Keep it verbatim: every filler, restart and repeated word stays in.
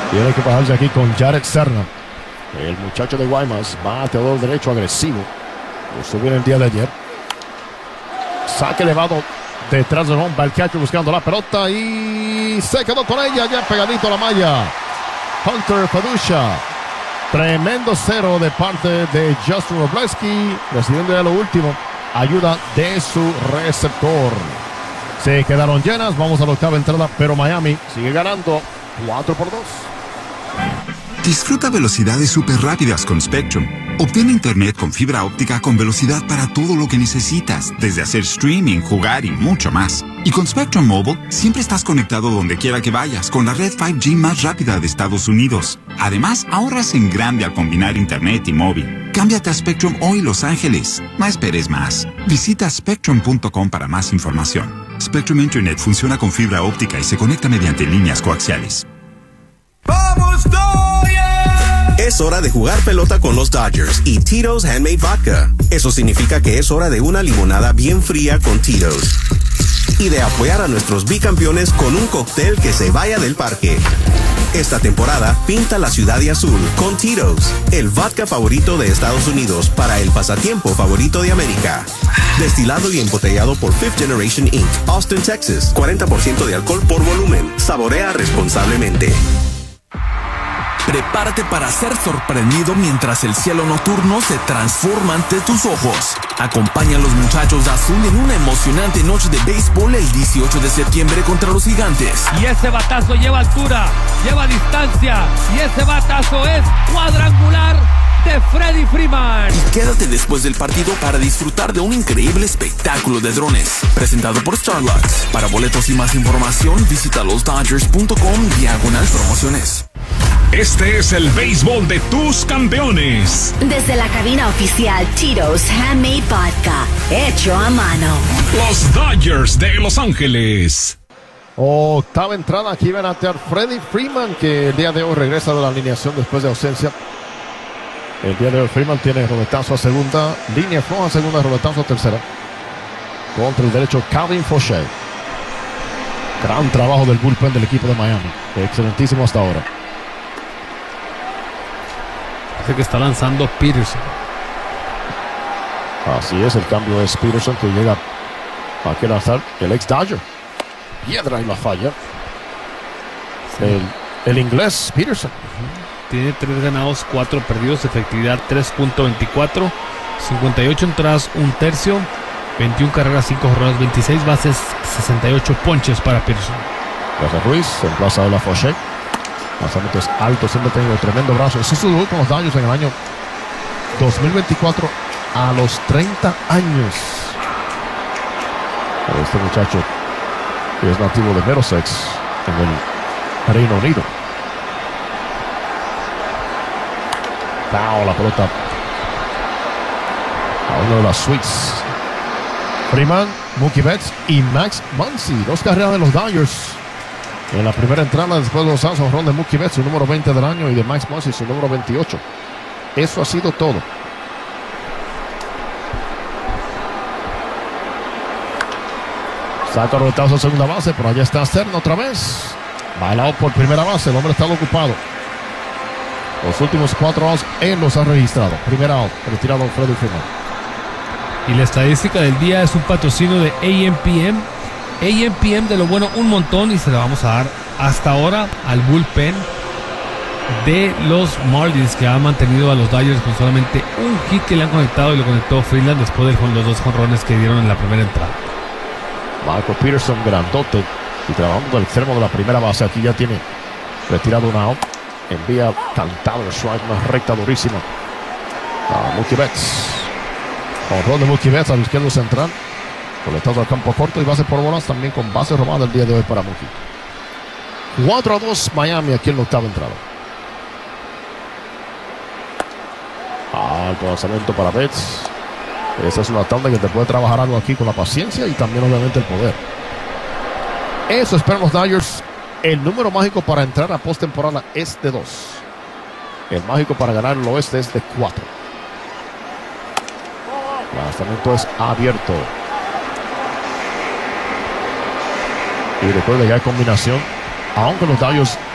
Tiene que bajarse aquí con Jared Serna. El muchacho de Guaymas, bateador derecho agresivo. Lo subió el día de ayer. Saque elevado detrás de home. Va el catcher buscando la pelota y se quedó con ella ya pegadito a la malla. Hunter Feducia. Tremendo cero de parte de Justin Robleski. Recibiendo ya lo último. Ayuda de su receptor. Se quedaron llenas. Vamos a la octava entrada. Pero Miami sigue ganando cuatro por dos. Disfruta velocidades súper rápidas con Spectrum. Obtén internet con fibra óptica con velocidad para todo lo que necesitas, desde hacer streaming, jugar y mucho más. Y con Spectrum Mobile, siempre estás conectado donde quiera que vayas con la red cinco G más rápida de Estados Unidos. Además, ahorras en grande al combinar internet y móvil. Cámbiate a Spectrum hoy, Los Ángeles. No esperes más. Visita spectrum punto com para más información. Spectrum Internet funciona con fibra óptica y se conecta mediante líneas coaxiales. ¡Vamos, Dodgers! Es hora de jugar pelota con los Dodgers y Tito's Handmade Vodka. Eso significa que es hora de una limonada bien fría con Tito's. Y de apoyar a nuestros bicampeones con un cóctel que se vaya del parque. Esta temporada, pinta la ciudad de azul con Tito's, el vodka favorito de Estados Unidos para el pasatiempo favorito de América. Destilado y embotellado por Fifth Generation incorporated, Austin, Texas. cuarenta por ciento de alcohol por volumen. Saborea responsablemente. Prepárate para ser sorprendido mientras el cielo nocturno se transforma ante tus ojos. Acompaña a los muchachos de azul en una emocionante noche de béisbol el dieciocho de septiembre contra los Gigantes. Y ese batazo lleva altura, lleva distancia, y ese batazo es cuadrangular de Freddie Freeman. Y quédate después del partido para disfrutar de un increíble espectáculo de drones, presentado por Starlux. Para boletos y más información, visita los dodgers punto com diagonal promociones. Este es el béisbol de tus campeones. Desde la cabina oficial Tito's Handmade Vodka, hecho a mano. Los Dodgers de Los Ángeles. Octava entrada, aquí van a tener Freddie Freeman, que el día de hoy regresa de la alineación después de ausencia. El día de hoy Freeman tiene roletazo a segunda, línea floja a segunda, roletazo a tercera. Contra el derecho Calvin Fauché. Gran trabajo del bullpen del equipo de Miami. Excelentísimo hasta ahora. Parece que está lanzando Peterson. Así es, el cambio es Peterson, que llega aquí a lanzar el ex Dodger. Piedra y la falla. Sí. El, el inglés Peterson. Tiene tres ganados, cuatro perdidos, efectividad tres punto veinticuatro, cincuenta y ocho entradas, un tercio, veintiuna carreras, cinco jornadas, veintiséis bases, sesenta y ocho ponches para Peterson. Gracias Ruiz, en plaza de la Fauché. Lanzamientos altos, siempre ha tenido tremendo brazo. Eso estuvo con los Dodgers en el año dos mil veinticuatro a los treinta años. Este muchacho es nativo de Middlesex en el Reino Unido. Foul, la pelota a uno de las suites. Freeman, Mookie Betts y Max Muncy. Dos carreras de los Dodgers en la primera entrada después de los Santos. Honrón de Mookie Betts, su número veinte del año, y de Max Muncy, su número veintiocho. Eso ha sido todo. Saca roletazo a segunda base, pero allá está Serna otra vez. Bailado por primera base, el hombre está ocupado. Los últimos cuatro outs él los ha registrado. Primera out, retirado Freddie Freeman. Y la estadística del día es un patrocinio de A M P M. A M P M de lo bueno un montón, y se la vamos a dar hasta ahora al bullpen de los Marlins, que ha mantenido a los Dodgers con solamente un hit que le han conectado, y lo conectó Freeland después de los dos jonrones que dieron en la primera entrada. Michael Peterson, grandote, y trabajando del extremo de la primera base. Aquí ya tiene retirado una out. Envía cantado el strike, una recta durísima a Mookie Betts. Jonrón de Mookie Betts al izquierdo central. Coletazo al campo corto y base por bolas, también con base robada el día de hoy para Mookie. cuatro a dos Miami aquí en la octava entrada. Alto lanzamiento para Betts. Esa es una tanda que te puede trabajar algo aquí con la paciencia y también obviamente el poder. Eso esperan los Dodgers. El número mágico para entrar a postemporada es de dos. El mágico para ganar el oeste es de cuatro. El lanzamiento es abierto. Y recuerda que hay combinación. Aunque los Dodgers